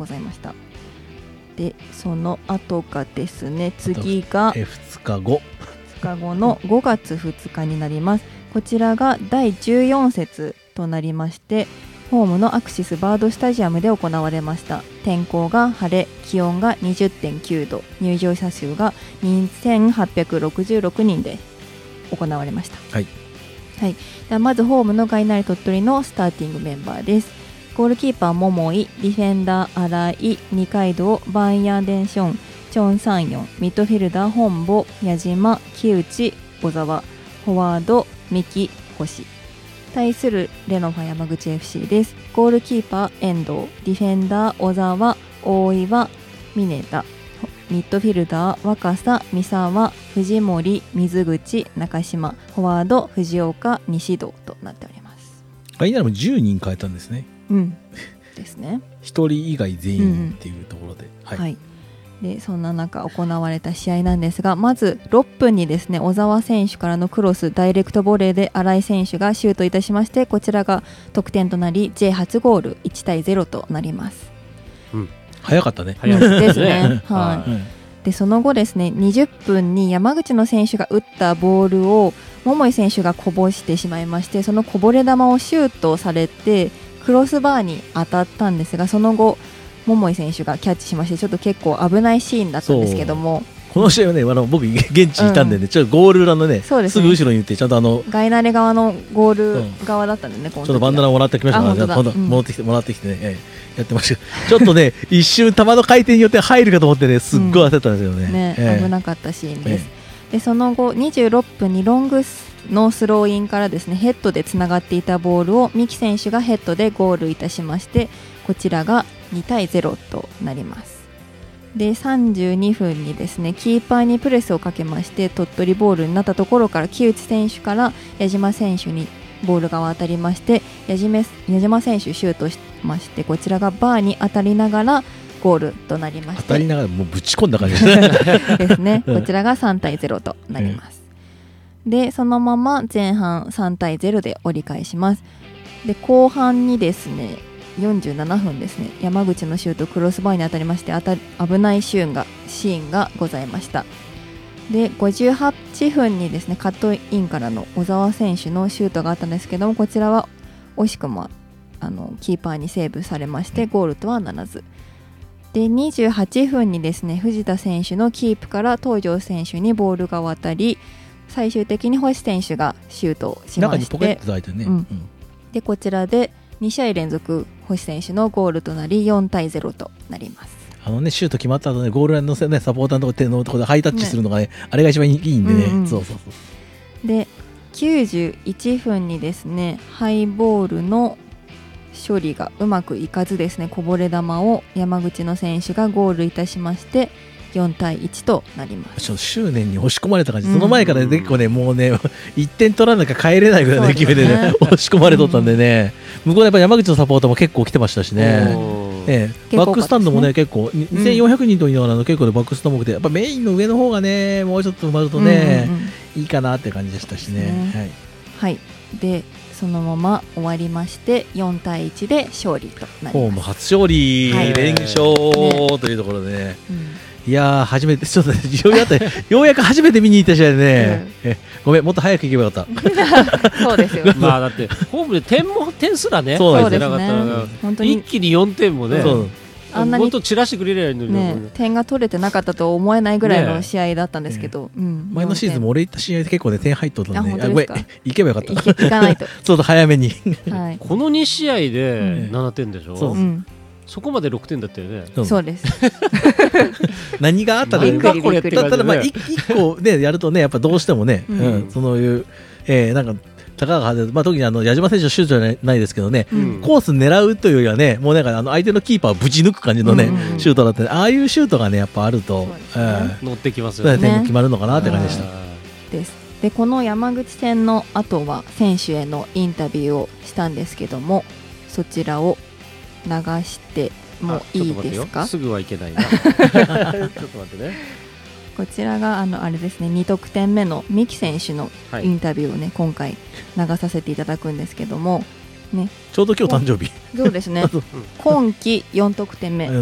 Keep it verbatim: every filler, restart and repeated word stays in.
ございました。でその後がですね、次がふつかごふつかごのごがつふつかになります。こちらがだいじゅうよん節となりまして、ホームのアクシスバードスタジアムで行われました。天候が晴れ、気温が にじゅってんきゅうど、入場者数がにせんはっぴゃくろくじゅうろくにんで行われました。 はい、 はい、ではまずホームのガイナリ鳥取のスターティングメンバーです。ゴールキーパー桃井、ディフェンダー新井、二階堂、バンヤーデンション、チョンサンヨン、ミッドフィルダー本坊、矢島、木内、小沢、フォワード三木、星。対するレノファ山口 エフシー です。ゴールキーパー遠藤、ディフェンダー小沢、大岩、峰田、ミッドフィルダー若狭、三沢、藤森、水口、中島、フォワード藤岡、西堂となっております。 ガイナリもじゅうにん変えたんですね。 うんですね。 ひとり以外全員っていうところで、 うんはいはい、でそんな中行われた試合なんですが、まずろっぷんにですね、小沢選手からのクロスダイレクトボレーで新井選手がシュートいたしまして、こちらが得点となり J 初ゴール、いちたいゼロとなります。 うん、早かったね。 早かったですね。はい、はい、でその後ですね、にじゅっぷんに山口の選手が打ったボールを桃井選手がこぼしてしまいまして、そのこぼれ球をシュートされてクロスバーに当たったんですが、その後桃井選手がキャッチしまして、ちょっと結構危ないシーンだったんですけども、 この試合はね、あの僕現地にいたんでね、うん、ちょっとゴール裏の ね, そうですね、 すぐ後ろにいて、ちゃんとあのガイナレ側のゴール側だったんでね、うん、 ちょっとバンダナもらってきましたから、ね、 うん、 戻ってきてもらってきてね、えー、やってました。ちょっとね一瞬球の回転によって入るかと思ってね、すっごい焦ったんですよね。うんねえー、危なかったシーンです。えー、でその後にじゅうろっぷんにロングのスローインからですね、ヘッドでつながっていたボールを三木選手がヘッドでゴールいたしまして、こちらがにたいゼロとなります。でさんじゅうにふんにですね、キーパーにプレスをかけまして、鳥取ボールになったところから木内選手から矢島選手にボールが渡りまして、矢島、矢島選手シュートしまして、こちらがバーに当たりながらゴールとなりまして、 当たりながらもうぶち込んだ感じですね。 ですね。こちらがさんたいゼロとなります。うん、でそのまま前半さんたいゼロで折り返します。で後半にですね、よんじゅうななふんですね、山口のシュートクロスバーに当たりまして、当た危ないシーンがシーンがございました。でごじゅうはちふんにですね、カットインからの小沢選手のシュートがあったんですけども、こちらは惜しくもあのキーパーにセーブされましてゴールとはならず。でにじゅうはちふんにですね、藤田選手のキープから東條選手にボールが渡り、最終的に星選手がシュートをしまして、 中にポケット開いてね、うんうん、 でこちらでにしあい連続星選手のゴールとなりよんたいゼロとなります。 あのね、シュート決まった後ね、ゴールラインの、ね、サポーターのところのところでハイタッチするのがね、ねあれが一番いいんでね、うんうん、そうそうそうできゅうじゅういちふんにですね、ハイボールの処理がうまくいかずですね、こぼれ球を山口の選手がゴールいたしましてよんたいいちとなります。 ちょっと執念に押し込まれた感じ、うん、その前から結構ね、もうねいってん取らなきゃ帰れないぐらいの勢いでね、押し込まれとったんでね、うん、向こうでやっぱ山口のサポーターも結構来てましたしね、ええ、バックスタンドもね結構にせんよんひゃくにんというようなの結構でバックスタンドも多くて、やっぱメインの上の方がねもうちょっと埋まるとね、うんうんうん、いいかなって感じでしたしね、ね、はい、 はい、でそのまま終わりましてよんたいいちで勝利となります。 ホーム初勝利、はい、連勝というところでね、ね、うん、いや初めてちょっと、ね、ようやく初めて見に行った試合でね、うん、えごめんもっと早く行けばよかった。 そうですよ、まあだってホームで点も点すらね、 そうですね、 本当に一気によんてんもね、そうあんなにもっと散らしてくれればいいのに、ね、 点が取れてなかったと思えないぐらいの試合だったんですけど、ね、うん、 前のシーズンも俺行った試合で結構ね点入っとったんで、あ、ごめん行けばよかった。 行かないとちょっと早めに、 はい、このにしあいでななてんでしょ、うん、そう、うん、そこまでろくてんだったよね。 そうです。 何があったらね、これだったらまあいっこねやるとねやっぱどうしてもね、うんうん、そういう、えー、なんか高が外れて、まあ、特にあの矢島選手のシュートじゃないですけどね、うん、コース狙うというよりはね、もうなんかあの相手のキーパーをぶち抜く感じのね、うんうん、シュートだったね、ああいうシュートがねやっぱあると、ね、 えー、乗ってきますよね。 点が決まるのかなって感じでした。 です。でこの山口戦の後は選手へのインタビューをしたんですけども、そちらを流してもいいですか？ すぐはいけないな。ちょっと待ってね。 こちらがあのあれですね、に得点目の三木選手のインタビューをね、はい、今回流させていただくんですけども、ね、 ちょうど今日誕生日。 そうですね。今季よん得点目。